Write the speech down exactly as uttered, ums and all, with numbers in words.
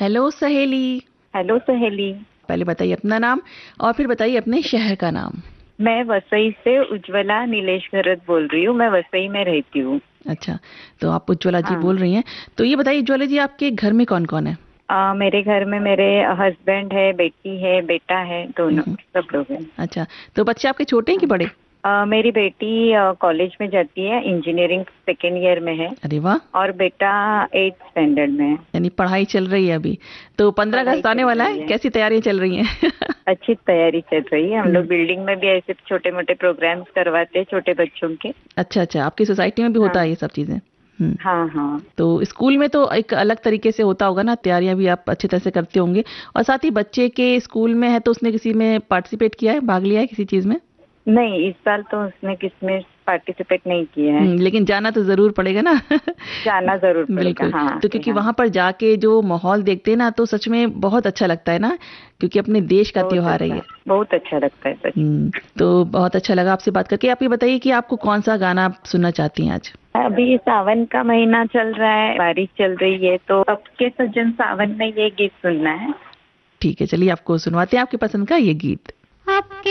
Hello सहेली। Hello सहेली। पहले बताइए अपना नाम और फिर बताइए अपने शहर का नाम। मैं वसई से उज्ज्वला नीलेश घरत बोल रही हूँ। मैं वसई में रहती हूँ। अच्छा, तो आप उज्ज्वला जी हाँ। बोल रही हैं। तो ये बताइए उज्ज्वला जी, आपके घर में कौन कौन है? आ, मेरे घर में मेरे हस्बैंड है, बेटी है, बेटा है, दोनों हम्म, सब लोग हैं। अच्छा, तो बच्चे आपके छोटे हैं कि बड़े? आ, मेरी बेटी कॉलेज में जाती है, इंजीनियरिंग सेकेंड ईयर में है। अरे वाह। और बेटा एट्थ स्टैंडर्ड में है। यानी पढ़ाई चल रही है अभी। तो पंद्रह पढ़ाई अगस्त आने चल वाला रही है, है। कैसी तैयारियां चल रही हैं? अच्छी तैयारी चल रही है। हम लोग हम्म, बिल्डिंग में भी ऐसे छोटे मोटे प्रोग्राम्स करवाते हैं छोटे बच्चों के। अच्छा अच्छा, आपकी सोसाइटी में भी होता है हाँ ये सब चीजें? हम्म। हाँ हाँ। तो स्कूल में तो एक अलग तरीके से होता होगा ना, तैयारियां भी आप अच्छी तरह से करते होंगे। और साथ ही बच्चे के स्कूल में है तो उसने किसी में पार्टिसिपेट किया है, भाग लिया है किसी चीज में? नहीं, इस साल तो उसने किसमें पार्टिसिपेट नहीं किया है। हम्म, लेकिन जाना तो जरूर पड़ेगा ना। जाना जरूर पड़ेगा। बिल्कुल। हाँ तो जी क्योंकि हाँ। वहां पर जाके जो माहौल देखते हैं ना, तो सच में बहुत अच्छा लगता है ना, क्योंकि अपने देश का बहुत त्योहार है अच्छा। ये। बहुत अच्छा लगता है सच। हम्म। तो बहुत अच्छा लगा आपसे बात करके। आप ये बताइए कि आपको कौन सा गाना आप सुनना चाहती हैं आज? अभी सावन का महीना चल रहा है, बारिश चल रही है, तो सबके सज्जन सावन में ये गीत सुनना है। ठीक है, चलिए आपको सुनवाते हैं आपकी पसंद का ये गीत। आपके